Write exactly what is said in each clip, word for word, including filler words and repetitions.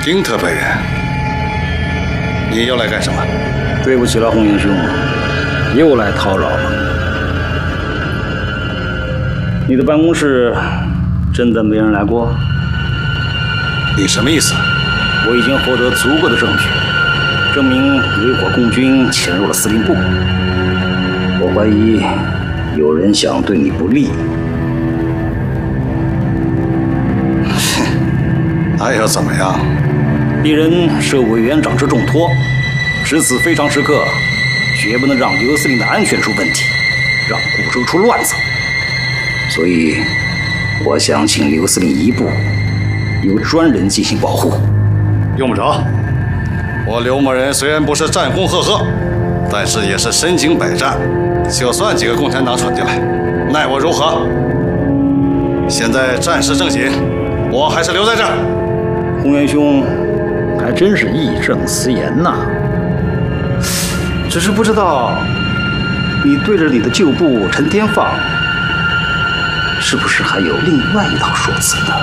丁特本人，你又来干什么？ 对不起了，红英兄，又来叨扰了。你的办公室真的没人来过？ 你什么意思？ 我已经获得足够的证据，证明有一伙共军潜入了司令部。我怀疑有人想对你不利。 那又怎么样？ 敌人设委员长之重托，值此非常时刻，绝不能让刘司令的安全出问题，让顾州出乱子。所以，我想请刘司令一步，由专人进行保护。 用不着。我刘某人虽然不是战功赫赫，但是也是身经百战，就算几个共产党闯进来，奈我如何？现在战事正紧，我还是留在这儿。 洪元兄，还真是义正辞严呐。只是不知道，你对着你的旧部陈天放，是不是还有另外一套说辞呢？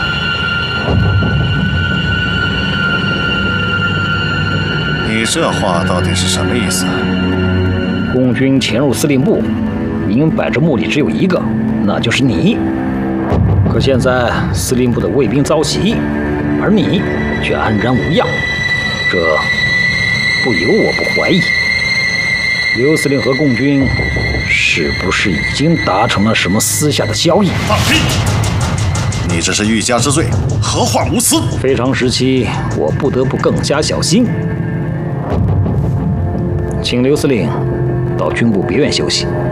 你这话到底是什么意思？ 共军潜入司令部，明摆着目的只有一个，那就是你。可现在司令部的卫兵遭袭，而你却安然无恙，这不由我不怀疑，刘司令和共军是不是已经达成了什么私下的交易？ 放屁！你这是欲加之罪，何患无辞？ 非常时期，我不得不更加小心。请刘司令到军部别院休息。